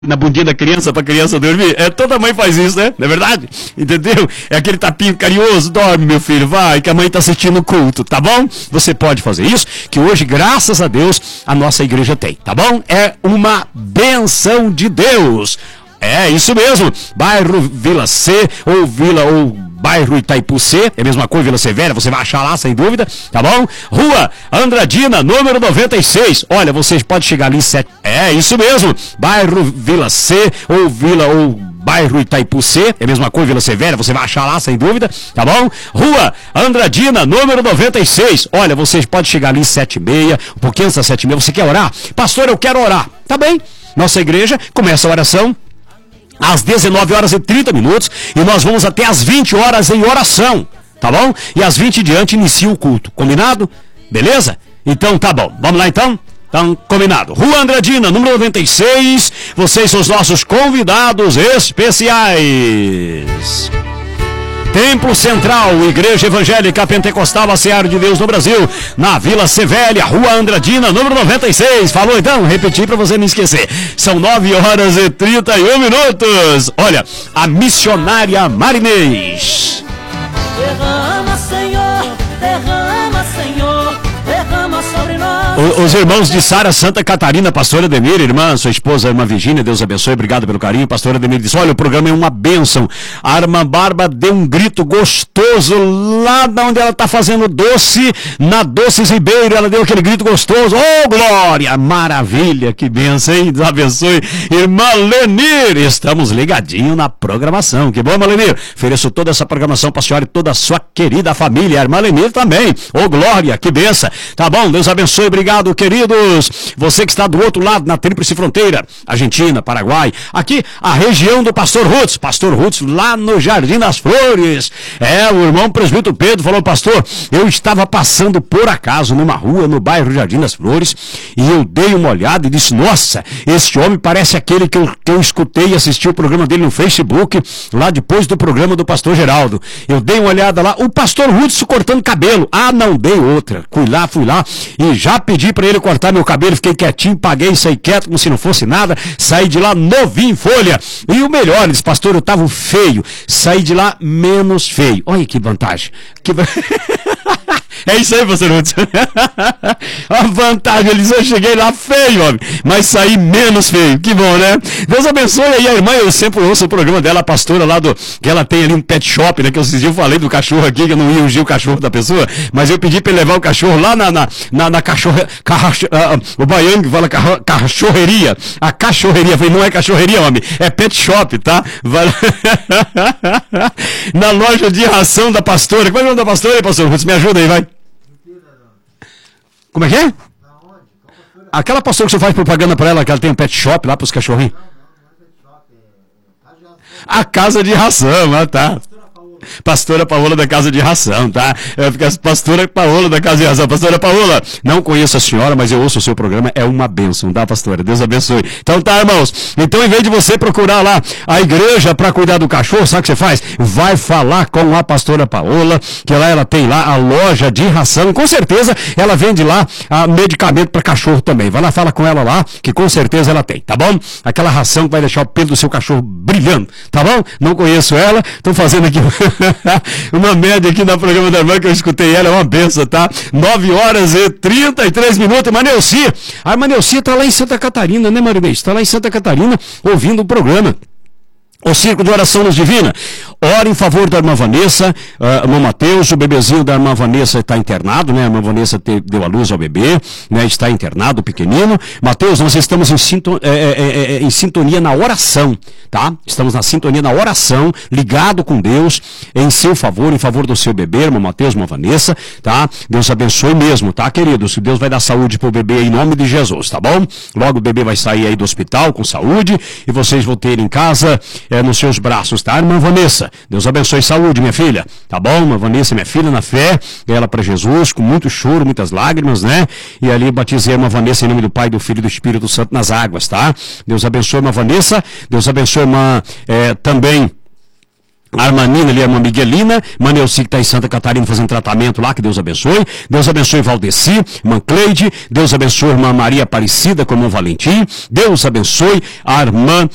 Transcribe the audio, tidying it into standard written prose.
na bundinha da criança pra criança dormir. Toda mãe faz isso, né? Não é verdade? Entendeu? É aquele tapinho carinhoso. Dorme, meu filho, vai, que a mãe tá assistindo o culto, tá bom? Você pode fazer isso, que hoje, graças a Deus, a nossa igreja tem, tá bom? É uma benção de Deus. É isso mesmo. Bairro Vila C ou bairro Itaipu C, é a mesma coisa, Vila Severa, você vai achar lá, sem dúvida, tá bom? Rua Andradina, número 96. Olha, vocês podem chegar ali, é isso mesmo, bairro Vila C ou bairro Itaipu C, é a mesma coisa, Vila Severa, você vai achar lá, sem dúvida, tá bom? Rua Andradina, número 96. Olha, vocês podem chegar ali 7h30, um pouquinho antes das 7h30, você quer orar? Pastor, eu quero orar. Tá bem, nossa igreja começa a oração às 19h30 e nós vamos até às 20 horas em oração, tá bom? E às 20 em diante inicia o culto, combinado? Beleza? Então tá bom, vamos lá então? Então, combinado. Rua Andradina, número 96, vocês são os nossos convidados especiais. Templo Central, Igreja Evangélica Pentecostal, a Seara de Deus no Brasil, na Vila Sevélia, Rua Andradina, número 96. Falou então? Repetir para você não esquecer. São 9h31. Olha, a missionária Marinês. Derrama, Senhor, derrama, Senhor, derrama sobre nós. Os irmãos de Sara Santa Catarina, pastora Ademir, irmã, sua esposa, irmã Virgínia, Deus abençoe, obrigado pelo carinho. Pastora Ademir disse, olha, o programa é uma bênção. A irmã Barba deu um grito gostoso lá da onde ela está fazendo doce, na Doces Ribeiro, ela deu aquele grito gostoso. Oh, glória, maravilha, que bênção, hein? Deus abençoe. Irmã Lenir, estamos ligadinhos na programação. Que bom, irmã Lenir. Ofereço toda essa programação para a senhora e toda a sua querida família. A irmã Lenir também. Oh, glória, que bênção. Tá bom, Deus abençoe, obrigado, queridos. Você que está do outro lado, na tríplice fronteira, Argentina, Paraguai, aqui a região do Pastor Rutz, lá no Jardim das Flores. O irmão presbítero Pedro falou, pastor, eu estava passando por acaso numa rua no bairro Jardim das Flores e eu dei uma olhada e disse, nossa, este homem parece aquele que eu escutei e assisti o programa dele no Facebook, lá depois do programa do pastor Geraldo. Eu dei uma olhada lá, o pastor Rutz cortando cabelo. Não dei outra. Fui lá e já pedi para ele cortar meu cabelo, fiquei quietinho, paguei, saí quieto como se não fosse nada, saí de lá novinho em folha. E o melhor, ele disse, pastor, eu tava feio, saí de lá menos feio. Olha que vantagem. É isso aí, pastor Rutz. A vantagem, ele disse, eu cheguei lá feio, homem, mas saí menos feio. Que bom, né? Deus abençoe aí a irmã, eu sempre ouço o programa dela, a pastora lá que ela tem ali um pet shop, né, que esses dias eu falei do cachorro aqui, que eu não ia ungir o cachorro da pessoa, mas eu pedi para ele levar o cachorro lá na o baiano que fala cachorreria, a cachorreria, eu falei, não é cachorreria, homem, é pet shop, tá? Na loja de ração da pastora. Qual é o nome da pastora aí, pastor Rutz? Me ajuda aí, vai. Como é que é? Aquela pastora que você faz propaganda para ela, que ela tem um pet shop lá para os cachorrinhos. A casa de ração, tá. Pastora Paola da Casa de Ração, tá? Pastora Paola da Casa de Ração. Pastora Paola, não conheço a senhora, mas eu ouço o seu programa, é uma bênção, tá, pastora? Deus abençoe. Então tá, irmãos. Então, em vez de você procurar lá a igreja para cuidar do cachorro, sabe o que você faz? Vai falar com a pastora Paola, que lá ela tem lá a loja de ração. Com certeza ela vende lá medicamento para cachorro também. Vai lá, fala com ela lá, que com certeza ela tem, tá bom? Aquela ração que vai deixar o pelo do seu cachorro brilhando, tá bom? Não conheço ela, tô fazendo aqui uma média aqui no programa da irmã que eu escutei ela, é uma benção, tá? 9h33. Irmã Neuci, a irmã Neuci está lá em Santa Catarina, né, Marinês? Está lá em Santa Catarina ouvindo o programa. O Círculo de Oração Luz Divina. Ora em favor da irmã Vanessa, irmão Mateus, o bebezinho da irmã Vanessa está internado, né? A irmã Vanessa deu a luz ao bebê, né? Está internado, pequenino. Mateus, nós estamos em sintonia na oração, tá? Estamos na sintonia na oração, ligado com Deus, em seu favor, em favor do seu bebê, irmão Mateus, irmã Vanessa, tá? Deus abençoe mesmo, tá, queridos? Deus vai dar saúde pro bebê em nome de Jesus, tá bom? Logo o bebê vai sair aí do hospital com saúde e vocês vão ter em casa nos seus braços, tá? Irmã Vanessa, Deus abençoe saúde, minha filha, tá bom? Irmã Vanessa, minha filha, na fé, ela para Jesus, com muito choro, muitas lágrimas, né? E ali batizei a irmã Vanessa em nome do Pai, do Filho e do Espírito Santo nas águas, tá? Deus abençoe a irmã Vanessa, Deus abençoe a irmã também A irmã Nina ali, a irmã Miguelina, irmã Neuci que está em Santa Catarina fazendo tratamento lá, que Deus abençoe. Deus abençoe Valdeci, irmã Cleide. Deus abençoe a irmã Maria Aparecida com o irmão Valentim. Deus abençoe a irmã